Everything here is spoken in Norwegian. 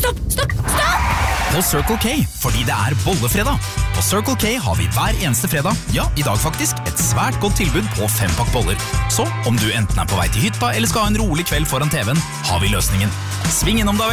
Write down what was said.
Stopp! På Circle K, fordi det er bollefredag. På Circle K har vi hver eneste fredag, ja, i dag faktisk, et svært godt tilbud på 5-pakk boller. Så om du enten er på vei til hytta eller skal ha en rolig kveld foran TV-en, har vi løsningen. Sving innom da vel.